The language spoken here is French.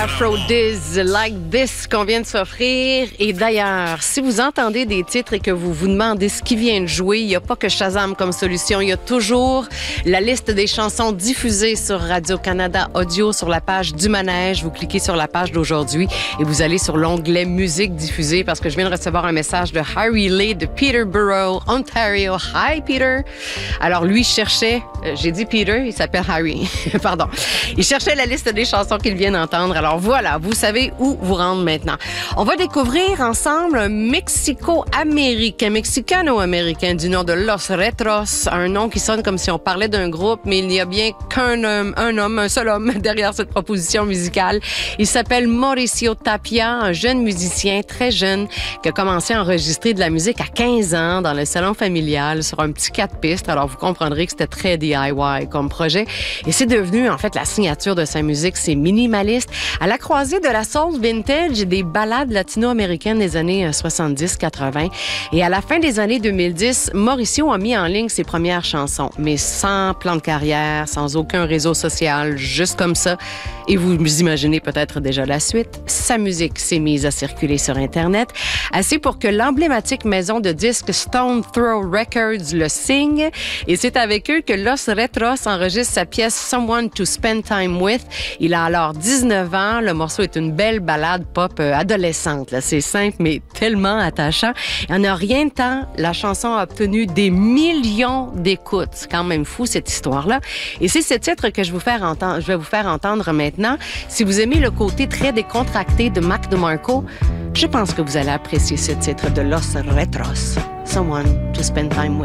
Aphrodise, Like This qu'on vient de s'offrir. Et d'ailleurs, si vous entendez des titres et que vous vous demandez ce qui vient de jouer, il n'y a pas que Shazam comme solution. Il y a toujours la liste des chansons diffusées sur Radio-Canada Audio sur la page du Manège. Vous cliquez sur la page d'aujourd'hui et vous allez sur l'onglet Musique diffusée parce que je viens de recevoir un message de Harry Lee de Peterborough, Ontario. Hi, Peter! Alors, lui cherchait, j'ai dit Peter, il s'appelle Harry, pardon. Il cherchait la liste des chansons qu'il vient d'entendre. Alors voilà, vous savez où vous rendre maintenant. On va découvrir ensemble un Mexicano-américain du nom de Los Retros, un nom qui sonne comme si on parlait d'un groupe, mais il n'y a bien un seul homme derrière cette proposition musicale. Il s'appelle Mauricio Tapia, un jeune musicien très jeune qui a commencé à enregistrer de la musique à 15 ans dans le salon familial sur un petit 4 pistes. Alors vous comprendrez que c'était très DIY comme projet et c'est devenu en fait la signature de sa musique, c'est minimaliste. À la croisée de la soul vintage et des ballades latino-américaines des années 70-80. Et à la fin des années 2010, Mauricio a mis en ligne ses premières chansons, mais sans plan de carrière, sans aucun réseau social, juste comme ça. Et vous imaginez peut-être déjà la suite. Sa musique s'est mise à circuler sur Internet, assez pour que l'emblématique maison de disques Stone Throw Records le signe. Et c'est avec eux que Los Retros enregistre sa pièce Someone to Spend Time With. Il a alors 19 ans. Le morceau est une belle ballade pop adolescente. Là. C'est simple, mais tellement attachant. Et en a rien de temps, la chanson a obtenu des millions d'écoutes. C'est quand même fou, cette histoire-là. Et c'est ce titre que je vais vous faire entendre maintenant. Si vous aimez le côté très décontracté de Mac DeMarco, je pense que vous allez apprécier ce titre de Los Retros. Someone to Spend Time With.